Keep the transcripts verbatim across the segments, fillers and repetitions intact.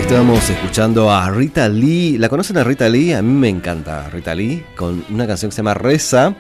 Estamos escuchando a Rita Lee. ¿La conocen a Rita Lee? A mí me encanta Rita Lee, con una canción que se llama Reza,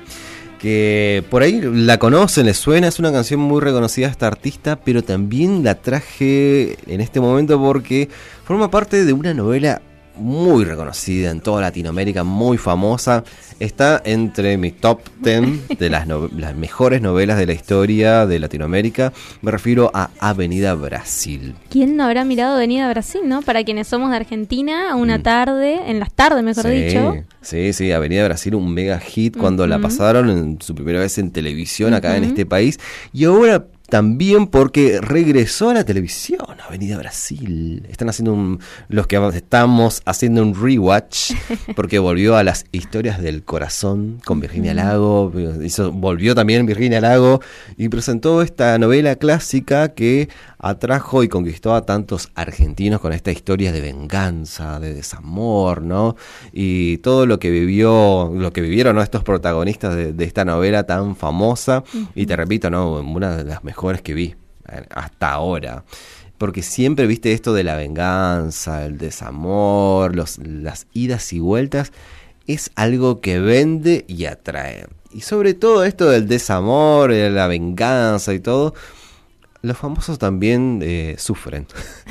que por ahí la conocen, les suena. Es una canción muy reconocida a esta artista, pero también la traje en este momento porque forma parte de una novela muy reconocida en toda Latinoamérica, muy famosa. Está entre mis top diez de las, no- las mejores novelas de la historia de Latinoamérica. Me refiero a Avenida Brasil. ¿Quién no habrá mirado Avenida Brasil, no? Para quienes somos de Argentina, una Mm. tarde, en las tardes, mejor Sí, dicho. sí, sí, Avenida Brasil, un mega hit cuando la Ujú. pasaron en su primera vez en televisión acá en Ujú. este país. Y ahora también porque regresó a la televisión, Avenida Brasil. Están haciendo un, los que estamos haciendo un rewatch, porque volvió a las historias del corazón con Virginia Lago. Hizo, volvió también Virginia Lago y presentó esta novela clásica que atrajo y conquistó a tantos argentinos con esta historia de venganza, de desamor, ¿no? Y todo lo que vivió, lo que vivieron, ¿no?, estos protagonistas de, de esta novela tan famosa. Uh-huh. Y te repito, ¿no?, una de las mejores que vi hasta ahora. Porque siempre viste esto de la venganza, el desamor, los, las idas y vueltas. Es algo que vende y atrae. Y sobre todo esto del desamor, de la venganza y todo, los famosos también eh, sufren.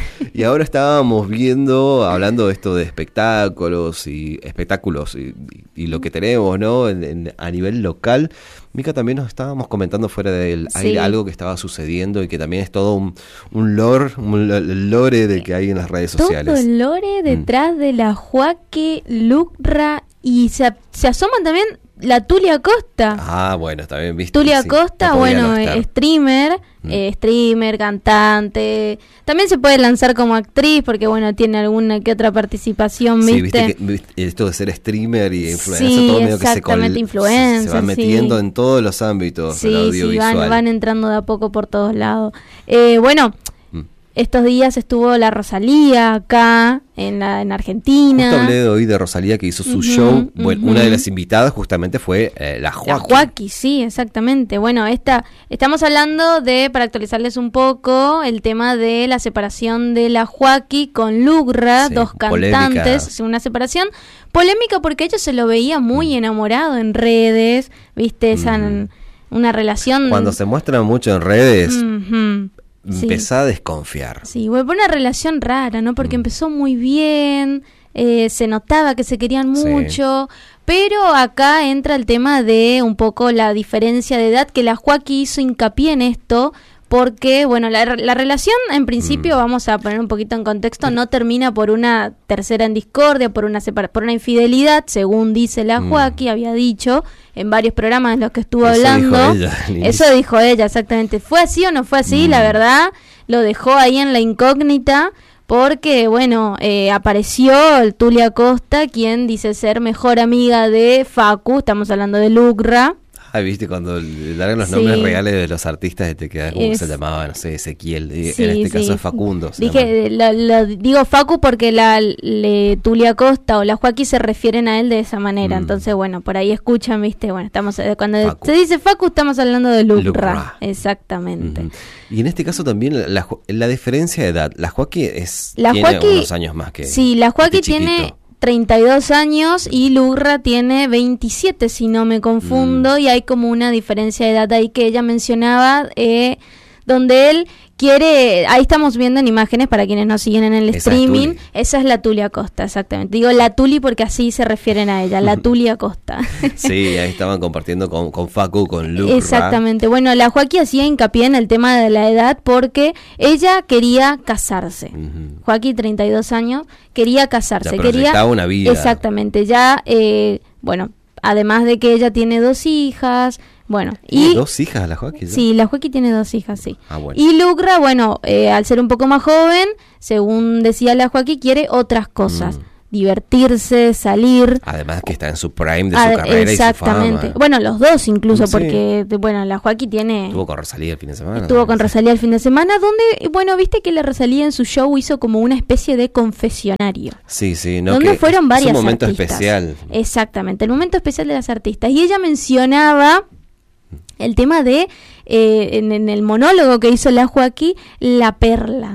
Y ahora estábamos viendo, hablando de esto de espectáculos y espectáculos y, y, y lo que tenemos, ¿no?, en, en, a nivel local. Mica, también nos estábamos comentando fuera del sí. aire algo que estaba sucediendo y que también es todo un, un lore, un lore de que hay en las redes sociales. Todo el lore detrás mm. de la Joaquí Lucra, y se, se asoman también la Tulia Costa. Ah, bueno, está bien visto. Tulia sí, Costa, no bueno, no streamer, mm. eh, streamer, cantante. También se puede lanzar como actriz porque, bueno, tiene alguna que otra participación, ¿viste? Sí, viste, que, viste esto de ser streamer y influencer, sí, todo medio que se, col- influencer, se, se va metiendo sí. en todos los ámbitos sí, del audiovisual. Sí, van, van entrando de a poco por todos lados. Eh, bueno... Estos días estuvo la Rosalía acá en, la, en Argentina. Justo hablé de hoy de Rosalía que hizo su uh-huh, show. Bueno, uh-huh. Una de las invitadas justamente fue eh, la Joaquí. La Joaquí, sí, exactamente. Bueno, esta estamos hablando de, para actualizarles un poco, el tema de la separación de la Joaquí con Lucra, sí, dos cantantes. Polémica. Una separación polémica porque ella se lo veía muy uh-huh. enamorado en redes, ¿viste? Esa uh-huh. una relación... Cuando se muestra mucho en redes... Uh-huh. Empezá sí. a desconfiar. Sí, fue una relación rara, ¿no? Porque mm. empezó muy bien, eh, se notaba que se querían mucho, sí. pero acá entra el tema de un poco la diferencia de edad, que la Joaquí hizo hincapié en esto, porque, bueno, la, la relación, en principio, mm. vamos a poner un poquito en contexto, no termina por una tercera en discordia, por una separa- por una infidelidad, según dice la mm. Joaquí, había dicho en varios programas en los que estuvo Eso hablando. Dijo ella, Eso dijo ella, exactamente. ¿Fue así o no fue así? Mm. La verdad, lo dejó ahí en la incógnita, porque, bueno, eh, apareció el Tulia Costa, quien dice ser mejor amiga de Facu, estamos hablando de Lucra. Ah, viste, cuando le dan los sí. nombres reales de los artistas, te queda como es, se llamaba, no sé, Ezequiel, sí, en este sí. caso es Facundo. Dije, lo, lo, digo Facu porque la le, Tulia Costa o la Joaquí se refieren a él de esa manera, mm. entonces bueno, por ahí escuchan, viste, bueno, estamos cuando Facu. Se dice Facu estamos hablando de Lucra, Lucra. Exactamente. Mm-hmm. Y en este caso también la, la diferencia de edad, la Joaquí es la tiene Joaquí, unos años más que sí, la Joaquí este tiene treinta y dos años y Lucra tiene veintisiete, si no me confundo, mm. y hay como una diferencia de edad ahí que ella mencionaba, eh, donde él quiere, ahí estamos viendo en imágenes para quienes nos siguen en el esa streaming, es esa es la Tulia Costa, exactamente. Digo la Tuli porque así se refieren a ella, la Tulia Costa. Sí, ahí estaban compartiendo con, con Facu, con Lucra. Exactamente. Bueno, la Joaquí hacía hincapié en el tema de la edad porque ella quería casarse. Uh-huh. Joaquí, treinta y dos años, quería casarse. Ya quería una vida. Exactamente. Ya, eh, bueno, además de que ella tiene dos hijas... Bueno, ¿Tiene y dos hijas la Joaquí? ¿Ya? Sí, la Joaquí tiene dos hijas, sí. Ah, bueno. Y Lucra, bueno, eh, al ser un poco más joven, según decía la Joaquí, quiere otras cosas. Mm. Divertirse, salir. Además que está en su prime de su Ad- carrera exactamente. y su fama. Bueno, los dos incluso, sí. porque, bueno, la Joaquí tiene... Estuvo con Rosalía el fin de semana. Estuvo con Rosalía el fin de semana, donde, bueno, viste que la Rosalía en su show hizo como una especie de confesionario. Sí, sí. No, donde que fueron varias es un momento artistas. especial. Exactamente, el momento especial de las artistas. Y ella mencionaba... el tema de, eh, en, en el monólogo que hizo la Joaquí, la perla.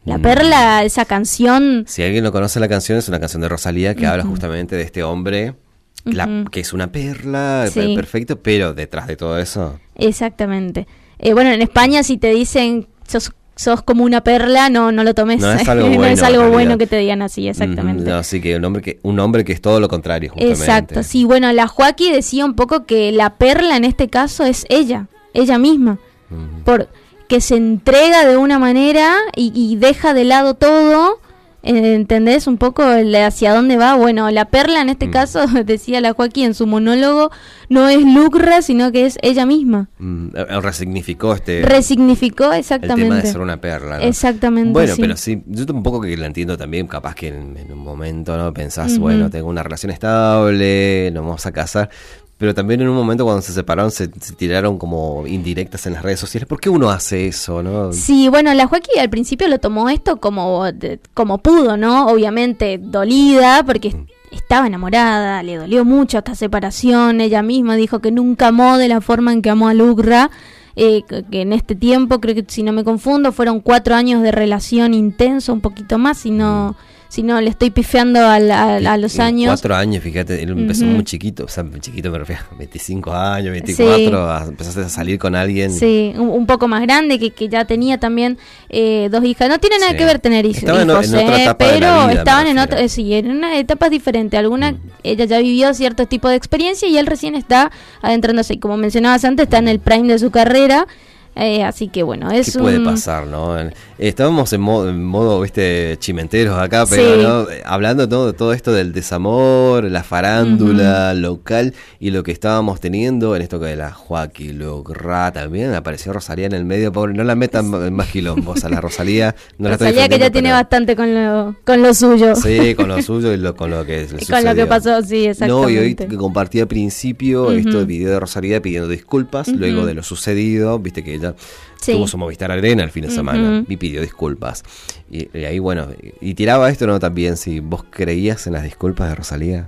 La Mm. Perla, esa canción... Si alguien no conoce la canción, es una canción de Rosalía que uh-huh. habla justamente de este hombre, uh-huh. la, que es una perla, sí. perfecto, pero detrás de todo eso... Exactamente. Eh, bueno, en España si te dicen sos, sos como una perla, no no lo tomes. No es algo no bueno, es algo bueno que te digan así, exactamente. Uh-huh. No, sí, que un hombre que un hombre que es todo lo contrario, justamente. Exacto, sí. Bueno, la Joaquí decía un poco que la perla en este caso es ella, ella misma. Uh-huh. Por... que se entrega de una manera y, y deja de lado todo, eh, ¿entendés? Un poco el, hacia dónde va. Bueno, la perla en este mm. caso, decía la Joaquín en su monólogo, no es Lucra, sino que es ella misma. Mm, resignificó este... Resignificó, exactamente. El tema de ser una perla, ¿no? Exactamente, Bueno, sí. pero sí, yo un poco que la entiendo también, capaz que en, en un momento, ¿no? Pensás, uh-huh. bueno, tengo una relación estable, nos vamos a casar... Pero también en un momento cuando se separaron se, se tiraron como indirectas en las redes sociales. ¿Por qué uno hace eso, no? Sí, bueno, la Joaquín al principio lo tomó esto como, como pudo, ¿no? Obviamente dolida porque mm. estaba enamorada, le dolió mucho esta separación. Ella misma dijo que nunca amó de la forma en que amó a Lucra. Eh, que en este tiempo, creo que si no me confundo, fueron cuatro años de relación intenso, un poquito más, si no... Mm. Si no, le estoy pifeando a, a, a los años. Cuatro años, fíjate, él empezó uh-huh. muy chiquito, o sea, chiquito me refiero a veinticinco años, veinticuatro, sí. a, empezaste a salir con alguien. Sí, un, un poco más grande, que, que ya tenía también eh, dos hijas. No tiene nada sí. que ver tener hijos, estaban en, en otra etapa pero de la vida, estaban en otra, eh, sí, en una etapa diferente. Alguna, uh-huh. ella ya vivió cierto tipo de experiencia y él recién está adentrándose. Y como mencionabas antes, está en el prime de su carrera. Eh, así que bueno, es ¿Qué puede un... pasar, no? Estábamos en modo, en modo viste, chimenteros acá, pero sí. ¿no? hablando todo, de todo esto del desamor, la farándula uh-huh. local y lo que estábamos teniendo en esto que de la Joaquín Lucra, también apareció Rosalía en el medio, pobre, no la metan más quilombos a la Rosalía. No la Rosalía que ya pero... tiene bastante con lo, con lo suyo. Sí, con lo suyo y lo, con lo que sucedió. Con lo que pasó, sí, exactamente. No, y hoy que compartí al principio uh-huh. esto de video de Rosalía pidiendo disculpas uh-huh. luego de lo sucedido, viste que ella sí. tuvo su Movistar Arena el fin de uh-huh. semana y pidió disculpas. Y, y ahí, bueno, y, y tiraba esto, ¿no? También, si vos creías en las disculpas de Rosalía.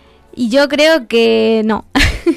Y yo creo que no.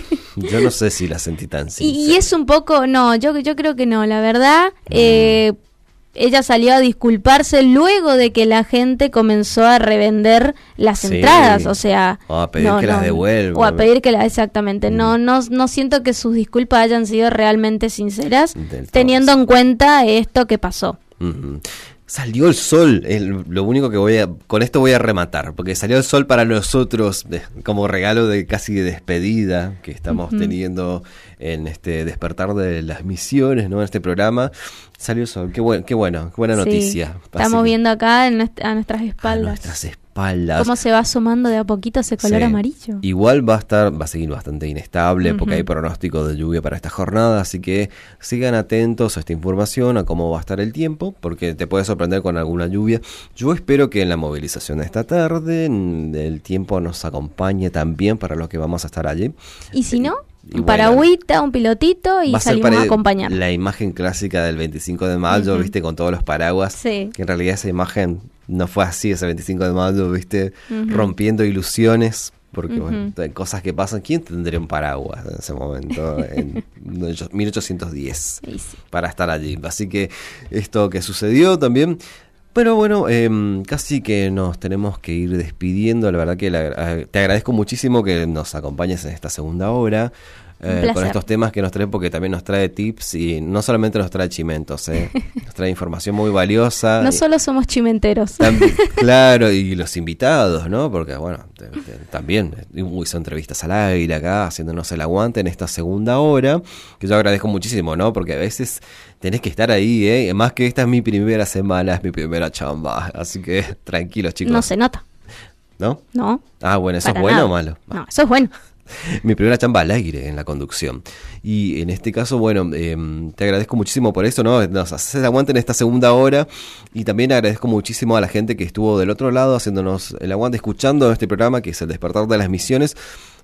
Yo no sé si la sentí tan sincera. Y, y es un poco, no, yo, yo creo que no, la verdad. Mm. Eh, ella salió a disculparse luego de que la gente comenzó a revender las sí. entradas, o sea... O a pedir no, que no, las devuelvan. O a pedir que las... Exactamente. Mm. No, no, no siento que sus disculpas hayan sido realmente sinceras, teniendo en cuenta esto que pasó. Mm-hmm. Salió el sol, es lo único que voy a... Con esto voy a rematar, porque salió el sol para nosotros de, como regalo de casi de despedida que estamos uh-huh. teniendo en este despertar de las misiones, ¿no? En este programa. Salió el sol, qué, buen, qué bueno, qué buena sí. noticia. Estamos Así viendo acá en nuestra, a nuestras espaldas. A nuestras espaldas. Cómo se va asomando de a poquito ese color sí. amarillo. Igual va a estar, va a seguir bastante inestable uh-huh. porque hay pronóstico de lluvia para esta jornada, así que sigan atentos a esta información, a cómo va a estar el tiempo, porque te puede sorprender con alguna lluvia. Yo espero que en la movilización de esta tarde el tiempo nos acompañe también para los que vamos a estar allí. ¿Y si no? Un bueno, paragüita, un pilotito y salimos a acompañar. La imagen clásica del veinticinco de mayo, uh-huh. viste, con todos los paraguas, sí. que en realidad esa imagen no fue así, ese veinticinco de mayo, viste, uh-huh. rompiendo ilusiones, porque uh-huh. bueno, hay cosas que pasan. ¿Quién tendría un paraguas en ese momento, en mil ochocientos diez, sí, sí. para estar allí? Así que esto que sucedió también... Pero bueno, eh, casi que nos tenemos que ir despidiendo. La verdad que la, te agradezco muchísimo que nos acompañes en esta segunda hora. Eh, con estos temas que nos trae, porque también nos trae tips y no solamente nos trae chimentos, eh, nos trae información muy valiosa. No solo somos chimenteros. También, claro, y los invitados, ¿no? Porque bueno, te, te, también hizo entrevistas al aire acá, haciéndonos el aguante en esta segunda hora, que yo agradezco muchísimo, ¿no? Porque a veces tenés que estar ahí, ¿eh? Más que esta es mi primera semana, es mi primera chamba, así que tranquilos, chicos. No se nota. ¿No? No. Ah, bueno, ¿eso es bueno nada. o malo? No, eso es bueno. Mi primera chamba al aire en la conducción. Y en este caso, bueno, eh, te agradezco muchísimo por eso, ¿no? Nos haces el aguante en esta segunda hora. Y también agradezco muchísimo a la gente que estuvo del otro lado haciéndonos el aguante, escuchando este programa que es El Despertar de las Misiones.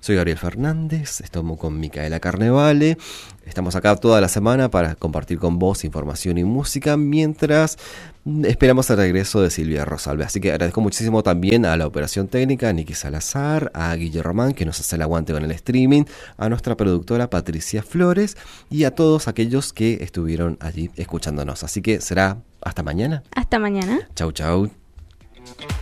Soy Gabriel Fernández, estamos con Micaela Carnevale. Estamos acá toda la semana para compartir con vos información y música mientras esperamos el regreso de Silvia Rosalbe. Así que agradezco muchísimo también a la operación técnica, a Nicky Salazar, a Guille Román, que nos hace el aguante con el streaming, a nuestra productora Patricia Flores y a todos aquellos que estuvieron allí escuchándonos. Así que será hasta mañana. Hasta mañana. Chau, chau.